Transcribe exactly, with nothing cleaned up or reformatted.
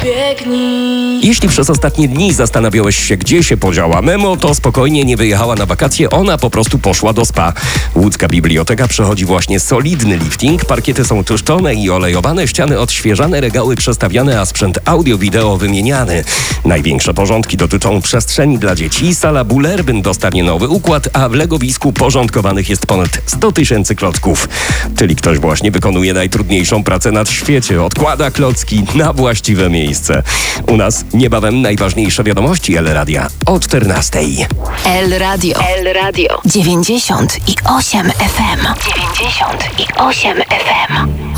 biegnij. Jeśli przez ostatnie dni zastanawiałeś się, gdzie się podziała Memo, to spokojnie nie wyjechała na wakacje, ona po prostu poszła do spa. Łódzka Biblioteka przechodzi właśnie solidny lifting, parkiety są czyszczone i olejowane, ściany odświeżane, regały przestawiane, a sprzęt audio-wideo wymieniany. Największe porządki dotyczą przestrzeni dla dzieci, sala Bullerbyn dostanie nowy układ, a w legowisku porządkowanych jest ponad sto tysięcy klocków. Czyli ktoś właśnie wykonuje najtrudniejszą pracę na świecie, odkłada klocki na właściwe miejsce. U nas niebawem najważniejsze wiadomości El Radia o czternastej. El Radio. El Radio. dziewięćdziesiąt i osiem F M. dziewięćdziesiąt i osiem F M.